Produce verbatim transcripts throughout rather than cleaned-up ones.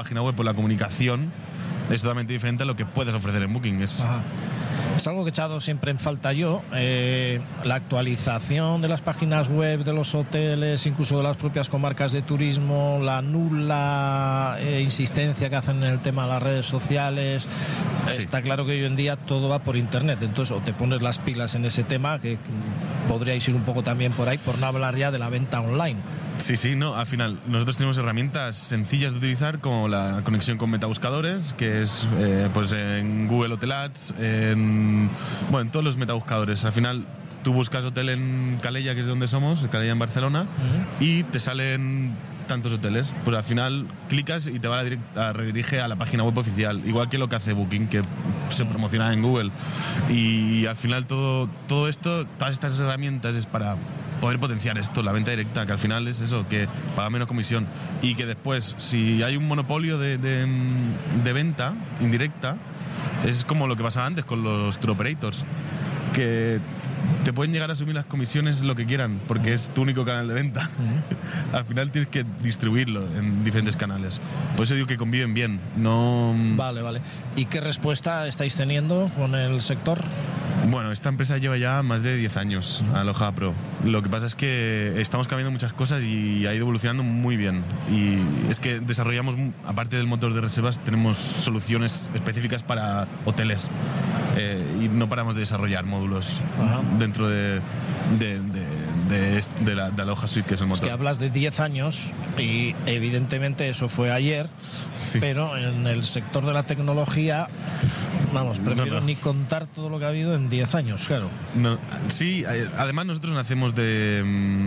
página web o la comunicación es totalmente diferente a lo que puedes ofrecer en Booking. Es, Ajá. Es algo que he echado siempre en falta yo, eh, la actualización de las páginas web de los hoteles, incluso de las propias comarcas de turismo, la nula eh, insistencia que hacen en el tema de las redes sociales. Sí. Está claro que hoy en día todo va por internet, entonces o te pones las pilas en ese tema, que podríais ir un poco también por ahí, por no hablar ya de la venta online. Sí, sí, no, al final nosotros tenemos herramientas sencillas de utilizar, como la conexión con metabuscadores, que es eh, pues en Google Hotel Ads, en, bueno, en todos los metabuscadores. Al final tú buscas hotel en Calella, que es de donde somos, Calella en Barcelona, uh-huh. y te salen tantos hoteles, pues al final clicas y te va a, direct, a redirige a la página web oficial, igual que lo que hace Booking, que se promociona en Google. Y al final todo, todo esto, todas estas herramientas es para poder potenciar esto, la venta directa, que al final es eso, que paga menos comisión, y que después, si hay un monopolio de, de, de venta indirecta, es como lo que pasaba antes con los tour operators, que te pueden llegar a asumir las comisiones lo que quieran, porque es tu único canal de venta. Uh-huh. Al final tienes que distribuirlo en diferentes canales. Por eso digo que conviven bien. No... Vale, vale. ¿Y qué respuesta estáis teniendo con el sector? Bueno, esta empresa lleva ya más de diez años, Aloha Pro. Lo que pasa es que estamos cambiando muchas cosas y ha ido evolucionando muy bien. Y es que desarrollamos, aparte del motor de reservas, tenemos soluciones específicas para hoteles. Eh, y no paramos de desarrollar módulos. Ajá. Dentro de, de, de, de, de, la, de Aloha Suite, que es el motor. Es que hablas de diez años y evidentemente eso fue ayer, sí. Pero en el sector de la tecnología, vamos, prefiero no, no. ni contar todo lo que ha habido en diez años, claro. No, sí, además nosotros nacemos de,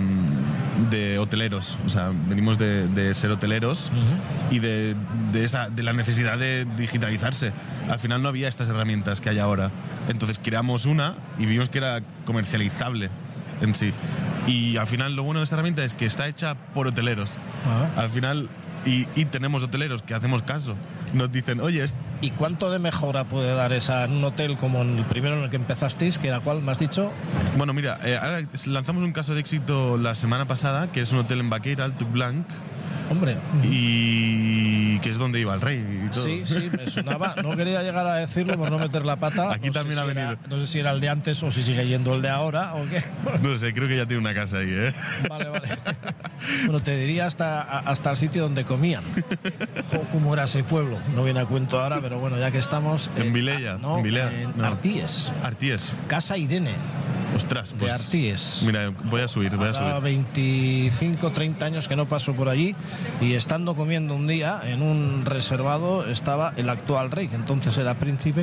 de hoteleros, o sea, venimos de, de ser hoteleros, uh-huh. y de, de, esa, de la necesidad de digitalizarse. Al final no había estas herramientas que hay ahora. Entonces creamos una y vimos que era comercializable en sí. Y al final lo bueno de esta herramienta es que está hecha por hoteleros. Uh-huh. Al final, y, y tenemos hoteleros que hacemos caso. Nos dicen, oye... Es... ¿Y cuánto de mejora puede dar esa en un hotel como en el primero en el que empezasteis, que era cuál me has dicho? Bueno, mira, eh, ahora lanzamos un caso de éxito la semana pasada, que es un hotel en Baqueira, el Tuc Blanc. Hombre. Y que es donde iba el rey y todo. Sí, sí, me sonaba. No quería llegar a decirlo por no meter la pata. Aquí no también sé ha si venido. Era, no sé si era el de antes o si sigue yendo el de ahora o qué. No sé, creo que ya tiene una casa ahí, ¿eh? Vale, vale. Bueno, te diría hasta, hasta el sitio donde comían. Jo, ¿cómo era ese pueblo? No viene a cuento ahora, pero bueno, ya que estamos... En eh, Vilella. No, en, Vilella, en no. Artíes. Artíes. Casa Irene. Ostras, pues... De Artíes. Mira, voy a subir, voy a subir. Hace veinticinco, treinta años que no paso por allí, y estando comiendo un día en un reservado estaba el actual rey, que entonces era príncipe.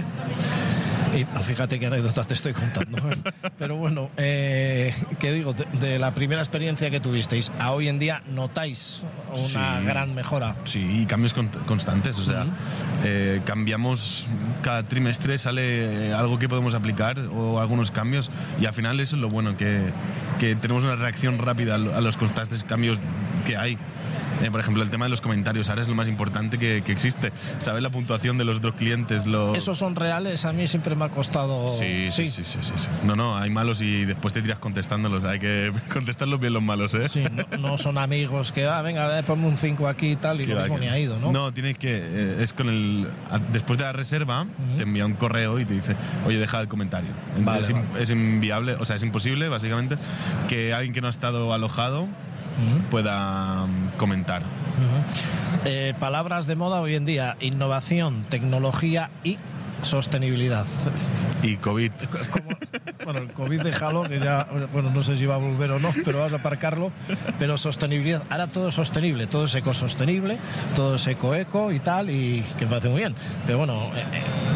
Y fíjate qué anécdota te estoy contando. Pero bueno, eh, ¿qué digo? De, de la primera experiencia que tuvisteis a hoy en día, ¿notáis una sí, gran mejora? Sí, y cambios con, constantes. O sea, uh-huh. eh, cambiamos cada trimestre, sale algo que podemos aplicar o algunos cambios, y al final eso es lo bueno, que, que tenemos una reacción rápida a los constantes cambios que hay. Eh, por ejemplo, el tema de los comentarios ahora es lo más importante que, que existe. ¿Sabes? La puntuación de los otros clientes. Lo... ¿Esos son reales? A mí siempre me ha costado... Sí, sí, sí, sí, sí, sí. No, no, hay malos y después te tiras contestándolos. Hay que contestarlos bien los malos, ¿eh? Sí, no, no son amigos que, ah, venga, ponme un cinco aquí y tal, y lo mismo ni ha ido, ¿no? No, tienes que... Eh, es con el... Después de la reserva, uh-huh. te envía un correo y te dice, oye, deja el comentario. Vale, es, vale. es inviable, o sea, es imposible, básicamente, que alguien que no ha estado alojado uh-huh. pueda um, comentar. Uh-huh. Eh, palabras de moda hoy en día: innovación, tecnología y sostenibilidad. Y COVID. Como, bueno, el COVID déjalo, que ya, bueno, no sé si va a volver o no, pero vas a aparcarlo. Pero sostenibilidad, ahora todo es sostenible, todo es ecosostenible, todo es eco-eco y tal, y que me parece muy bien. Pero bueno, eh,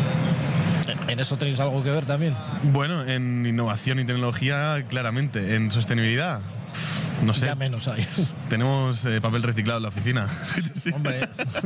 eh, ¿en eso tenéis algo que ver también? Bueno, en innovación y tecnología, claramente. En sostenibilidad, no sé. Ya menos hay. Tenemos eh, papel reciclado en la oficina. Sí. Hombre.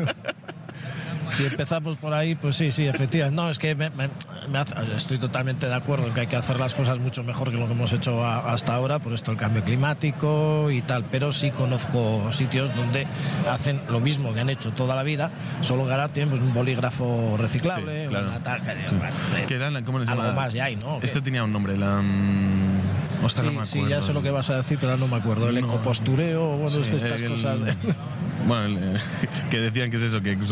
Si empezamos por ahí, pues sí, sí, efectivamente. No, es que me, me, me hace, estoy totalmente de acuerdo en que hay que hacer las cosas mucho mejor que lo que hemos hecho a, hasta ahora, por esto el cambio climático y tal, pero sí conozco sitios donde hacen lo mismo que han hecho toda la vida, solo que ahora tienen pues, un bolígrafo reciclable, sí, claro. una tal, sí. ¿Qué era la, ¿cómo les llama? Algo más ya hay, ¿no? Este tenía un nombre, la... Ostras, sí, no me sí, ya sé lo que vas a decir, pero no me acuerdo. El no. ecopostureo, bueno, sí, estas el, cosas. Bueno, el, eh, que decían que es eso, que